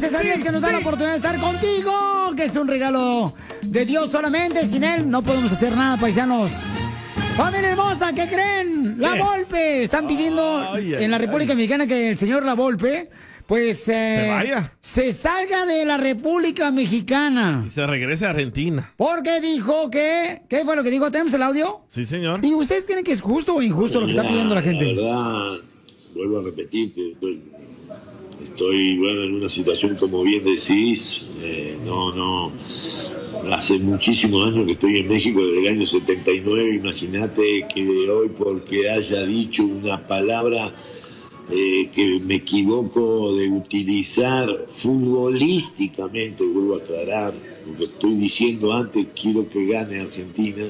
gracias a Dios que nos da la oportunidad de estar contigo, que es un regalo de Dios solamente. Sin él no podemos hacer nada, paisanos. Familia hermosa, ¿qué creen? La Volpe. Están pidiendo en la República Mexicana que el señor La Volpe, pues, se vaya. Se salga de la República Mexicana. Y se regrese a Argentina. Porque dijo que... ¿Qué fue lo que dijo? ¿Tenemos el audio? Sí, señor. ¿Y ustedes creen que es justo o injusto lo que está pidiendo la gente? La verdad, vuelvo a repetir que estoy bueno, en una situación como bien decís, hace muchísimos años que estoy en México, desde el año 79, imagínate que hoy porque haya dicho una palabra que me equivoco de utilizar futbolísticamente, vuelvo a aclarar, lo que estoy diciendo antes, quiero que gane Argentina,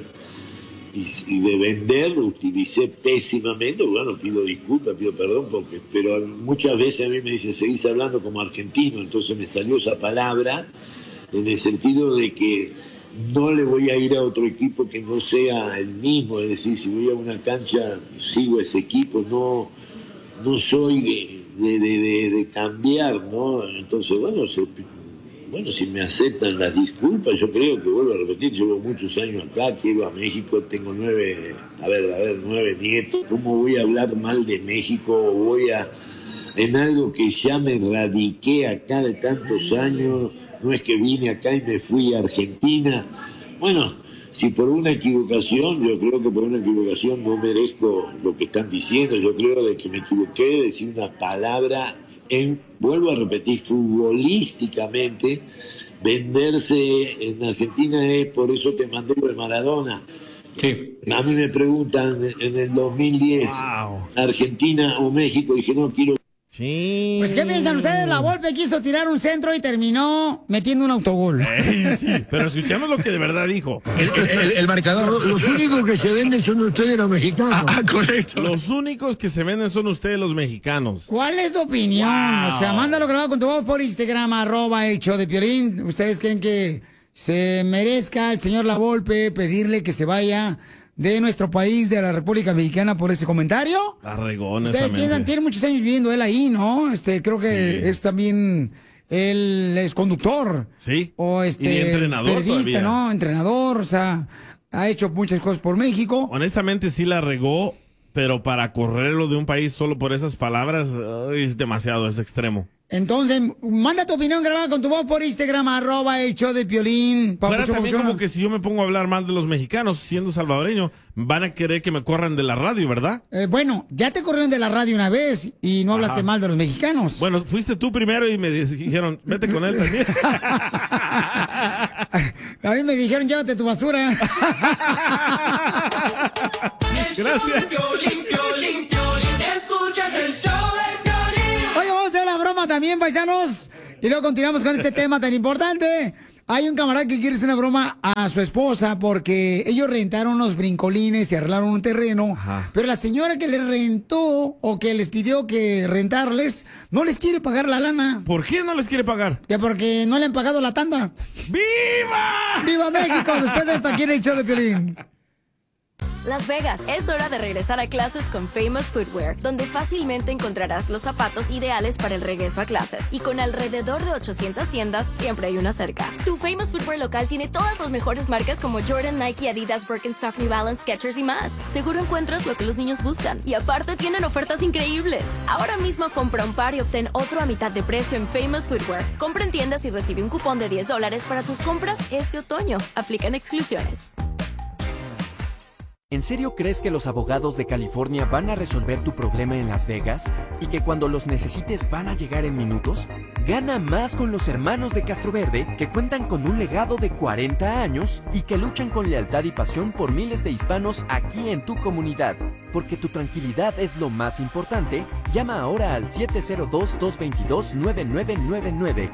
y de vender lo utilicé pésimamente. Bueno, pido disculpas, pido perdón, pero muchas veces a mí me dicen, seguís hablando como argentino, entonces me salió esa palabra en el sentido de que no le voy a ir a otro equipo que no sea el mismo, es decir, si voy a una cancha, sigo ese equipo, no soy de cambiar, ¿no? Entonces, bueno, si me aceptan las disculpas, yo creo que, vuelvo a repetir, llevo muchos años acá, quiero a México, tengo 9 nietos. ¿Cómo voy a hablar mal de México? En algo que ya me radiqué acá de tantos años, no es que vine acá y me fui a Argentina. Bueno, si por una equivocación, yo creo que por una equivocación no merezco lo que están diciendo, yo creo de que me equivoqué de decir una palabra vuelvo a repetir, futbolísticamente, venderse en Argentina es, por eso te mandé lo de Maradona. Sí. A mí me preguntan en el 2010, Argentina o México, dije no, quiero... Sí. Pues, ¿qué piensan ustedes? La Volpe quiso tirar un centro y terminó metiendo un autogol. Sí, pero escuchemos lo que de verdad dijo. El marcador. Los únicos que se venden son ustedes los mexicanos. Correcto. Los únicos que se venden son ustedes los mexicanos. ¿Cuál es su opinión? Wow. O sea, mándalo grabado con tu voz por Instagram, @el show de Piolín. ¿Ustedes creen que se merezca el señor La Volpe pedirle que se vaya de nuestro país, de la República Mexicana, por ese comentario? La regó, Ustedes piensan, tiene muchos años viviendo él ahí, ¿no? Creo que es también, él es conductor. Sí. O y entrenador periodista, todavía. ¿no? Entrenador, o sea, ha hecho muchas cosas por México. Honestamente sí la regó, pero para correrlo de un país solo por esas palabras es demasiado, es extremo. Entonces, manda tu opinión grabada con tu voz por Instagram, @el show de Piolín. Fuera también como que si yo me pongo a hablar mal de los mexicanos, siendo salvadoreño, van a querer que me corran de la radio, ¿verdad? Bueno, ya te corrieron de la radio una vez y no hablaste mal de los mexicanos. Bueno, fuiste tú primero y me dijeron, vete con él también. A mí me dijeron, llévate tu basura. Gracias. Escuchas el show de Oye, vamos a hacer la broma también, paisanos. Y luego continuamos con este tema tan importante. Hay un camarada que quiere hacer una broma a su esposa porque ellos rentaron unos brincolines y arreglaron un terreno. Ajá. Pero la señora que les rentó o que les pidió que rentarles no les quiere pagar la lana. ¿Por qué no les quiere pagar? Ya porque no le han pagado la tanda. ¡Viva! ¡Viva México! Después de esto, aquí en el show de Piolín. Las Vegas, es hora de regresar a clases con Famous Footwear, donde fácilmente encontrarás los zapatos ideales para el regreso a clases. Y con alrededor de 800 tiendas, siempre hay una cerca. Tu Famous Footwear local tiene todas las mejores marcas como Jordan, Nike, Adidas, Birkenstock, New Balance, Skechers y más. Seguro encuentras lo que los niños buscan. Y aparte tienen ofertas increíbles. Ahora mismo compra un par y obtén otro a mitad de precio en Famous Footwear. Compra en tiendas y recibe un cupón de $10 para tus compras este otoño. Aplican exclusiones. ¿En serio crees que los abogados de California van a resolver tu problema en Las Vegas? ¿Y que cuando los necesites van a llegar en minutos? Gana más con los hermanos de Castroverde, que cuentan con un legado de 40 años y que luchan con lealtad y pasión por miles de hispanos aquí en tu comunidad. Porque tu tranquilidad es lo más importante, llama ahora al 702-222-9999,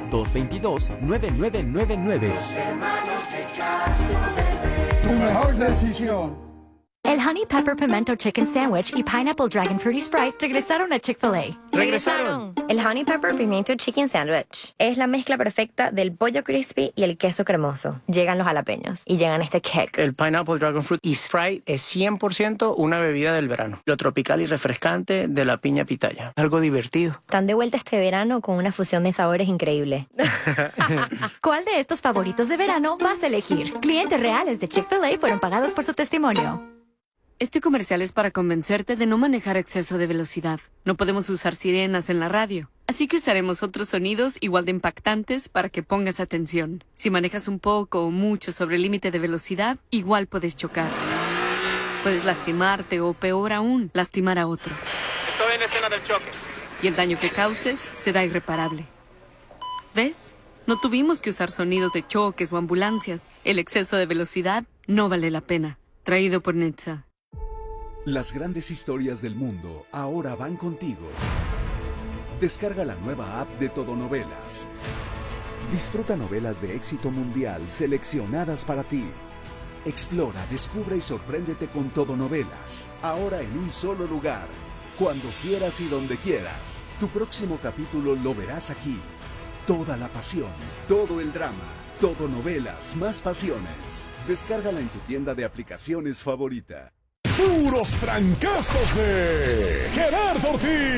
222-9999. Los hermanos de Castroverde. Tu mejor decisión. El Honey Pepper Pimento Chicken Sandwich y Pineapple Dragon Fruity Sprite regresaron a Chick-fil-A. ¡Regresaron! El Honey Pepper Pimento Chicken Sandwich es la mezcla perfecta del pollo crispy y el queso cremoso. Llegan los jalapeños y llegan este kick. El Pineapple Dragon Fruit y Sprite es 100% una bebida del verano. Lo tropical y refrescante de la piña pitaya. Algo divertido. Están de vuelta este verano con una fusión de sabores increíble. ¿Cuál de estos favoritos de verano vas a elegir? Clientes reales de Chick-fil-A fueron pagados por su testimonio. Este comercial es para convencerte de no manejar a exceso de velocidad. No podemos usar sirenas en la radio, así que usaremos otros sonidos igual de impactantes para que pongas atención. Si manejas un poco o mucho sobre el límite de velocidad, igual puedes chocar. Puedes lastimarte o, peor aún, lastimar a otros. Estoy en la escena del choque. Y el daño que causes será irreparable. ¿Ves? No tuvimos que usar sonidos de choques o ambulancias. El exceso de velocidad no vale la pena. Traído por NHTSA. Las grandes historias del mundo ahora van contigo. Descarga la nueva app de Todo Novelas. Disfruta novelas de éxito mundial seleccionadas para ti. Explora, descubre y sorpréndete con Todo Novelas. Ahora en un solo lugar. Cuando quieras y donde quieras. Tu próximo capítulo lo verás aquí. Toda la pasión, todo el drama, Todo Novelas, más pasiones. Descárgala en tu tienda de aplicaciones favorita. Puros trancazos de Gerardo Ortiz.